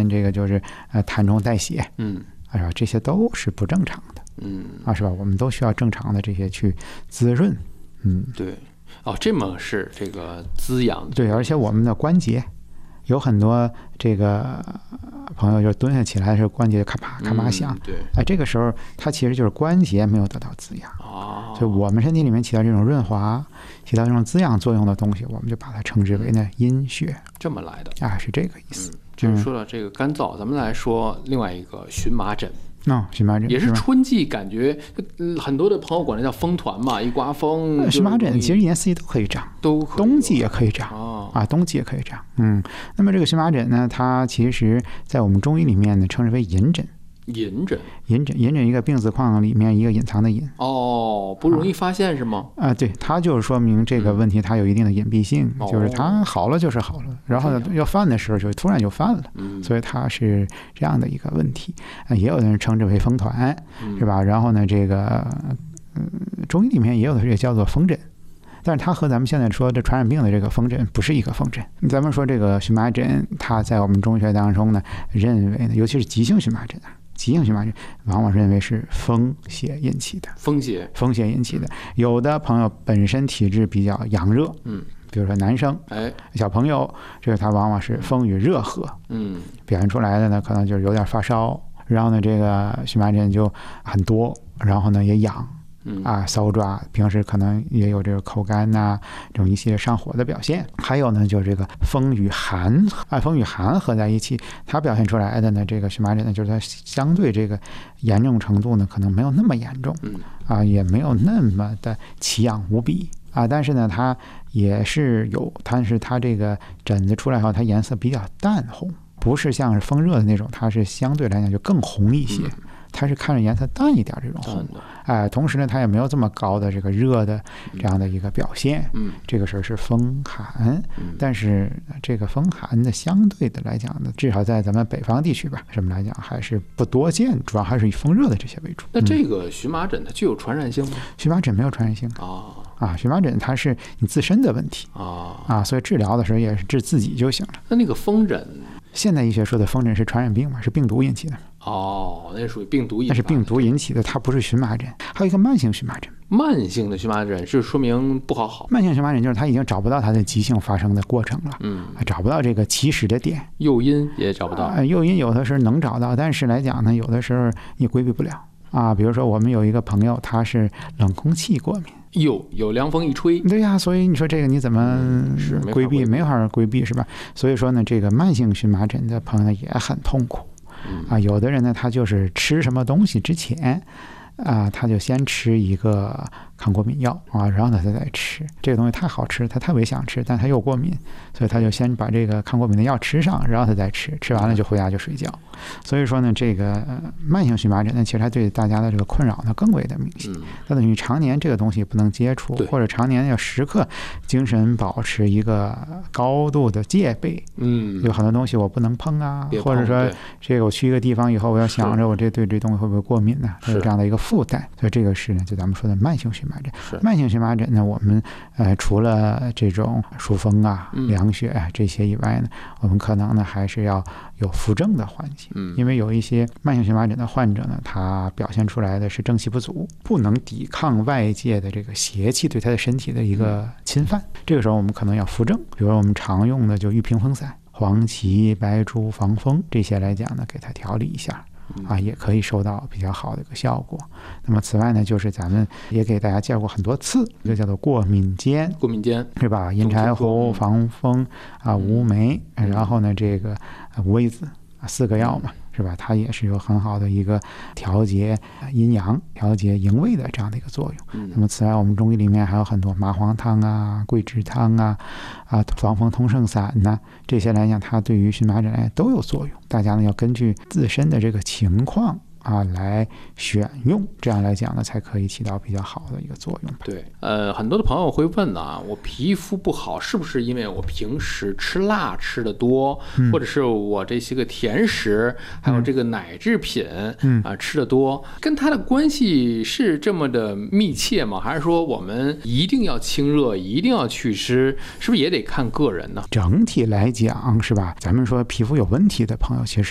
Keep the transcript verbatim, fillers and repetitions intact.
天这个就是呃痰中带血， 嗯， 是吧？这些都是不正常的， 嗯啊，是吧？我们都需要正常的这些去滋润，嗯， 对，哦，这么是这个滋养， 对，而且我们的关节有很多这个朋友就蹲下起来的时候关节咔啪咔啪响， 嗯、对， 哎，这个时候它其实就是关节没有得到滋养， 哦， 所以我们身体里面起到这种润滑、起到这种滋养作用的东西，我们就把它称之为呢阴血， 这么来的啊，是这个意思。 嗯，就是说了这个干燥，咱们来说另外一个荨麻疹。 哦，荨麻疹也是春季，感觉很多的朋友管它叫风团嘛，一刮风。 荨麻疹其实一年四季都可以长， 都冬季也可以长、 哦、 啊，冬季也可以长。嗯，那么这个荨麻疹呢，它其实在我们中医里面呢称之为隐疹。 隐疹， 隐疹，隐疹一个病字框里面一个隐藏的隐。 哦，不容易发现是吗？ 啊，对，它就是说明这个问题它有一定的隐蔽性， 嗯、 就是它好了就是好了，哦、然后要犯的时候就突然就犯了， 嗯、 所以它是这样的一个问题。啊，也有的人称之为风团， 嗯、 是吧？然后呢，这个嗯，中医里面也有的也叫做风疹。但是它和咱们现在说这传染病的这个风疹不是一个风疹。咱们说这个荨麻疹，它在我们中学当中呢，认为呢，尤其是急性荨麻疹啊，急性荨麻疹往往认为是风邪引起的， 风邪， 风邪引起的。有的朋友本身体质比较阳热， 嗯， 比如说男生， 哎， 小朋友，这个他往往是风与热合， 嗯， 表现出来的呢，可能就是有点发烧，然后呢，这个荨麻疹就很多，然后呢也痒。啊，搔抓，平时可能也有这个口干呐、啊，这种一系列上火的表现。还有呢，就是这个风与寒啊，风与寒合在一起，它表现出来的呢，这个荨麻疹呢，就是它相对这个严重程度呢，可能没有那么严重，啊，也没有那么的奇痒无比啊，但是呢，它也是有，但是它这个疹子出来后，它颜色比较淡红，不是像是风热的那种，它是相对来讲就更红一些。它是看着颜色淡一点这种红，哎，同时呢，它也没有这么高的这个热的这样的一个表现。 嗯， 这个时候是风寒，嗯、但是这个风寒的相对的来讲呢，至少在咱们北方地区吧，什么来讲还是不多见，主要还是以风热的这些为主。 那这个荨麻疹它具有传染性吗？ 荨麻疹没有传染性啊啊，荨麻疹它是你自身的问题啊啊，所以治疗的时候也是治自己就行了。 那那个风疹， 现代医学说的风疹是传染病嘛，是病毒引起的。 哦，那属于病毒引起的， 那是病毒引起的，它不是荨麻疹。还有一个慢性荨麻疹， 慢性的荨麻疹是说明不好好。 慢性荨麻疹就是它已经找不到它的急性发生的过程了， 嗯， 找不到这个起始的点， 诱因也找不到。 呃、诱因有的时候能找到，但是来讲呢，有的时候你规避不了啊。比如说我们有一个朋友，他是冷空气过敏。 有有凉风一吹， 对呀，所以你说这个你怎么规避？没法规避是吧？所以说呢，这个慢性荨麻疹的朋友呢也很痛苦。啊，有的人呢，他就是吃什么东西之前，啊，他就先吃一个抗过敏药啊，然后呢他再吃这个东西太好吃，他特别想吃，但他又过敏，所以他就先把这个抗过敏的药吃上，然后他再吃，吃完了就回家就睡觉。所以说呢，这个、呃、慢性荨麻疹呢，其实它对大家的这个困扰呢更为的明显。它等于常年这个东西不能接触，或者常年要时刻精神保持一个高度的戒备。 嗯， 有很多东西我不能碰啊，或者说这个我去一个地方以后，我要想着我这对这东西会不会过敏呢、啊？它有这样的一个负担。所以这个是呢，就咱们说的慢性荨麻疹。慢性荨麻疹呢，我们呃除了这种疏风啊、凉血啊这些以外呢，我们可能呢还是要有扶正的环节。 嗯， 因为有一些慢性荨麻疹的患者呢，他表现出来的是正气不足，不能抵抗外界的这个邪气对他的身体的一个侵犯。这个时候我们可能要扶正，比如说我们常用的就玉屏风散、黄芪、白术、防风这些来讲呢，给它调理一下。啊，也可以收到比较好的一个效果。那么此外呢，就是咱们也给大家介绍过很多次，一个叫做过敏煎， 过敏煎是吧？阴柴胡、防风啊、乌梅，然后呢这个五味子啊，四个药嘛，是吧？它也是有很好的一个调节阴阳、调节营卫的这样的一个作用。那么此外，我们中医里面还有很多麻黄汤啊、桂枝汤啊、啊防风通圣散呐、啊，这些来讲，它对于荨麻疹都有作用。大家呢要根据自身的这个情况啊来选用，这样来讲呢才可以起到比较好的一个作用。 对，呃，很多的朋友会问啊，我皮肤不好是不是因为我平时吃辣吃的多，嗯、或者是我这些个甜食还有这个奶制品，嗯啊吃的多，跟它的关系是这么的密切吗？还是说我们一定要清热，一定要祛湿，是不是也得看个人呢？ 整体来讲是吧？咱们说皮肤有问题的朋友，其实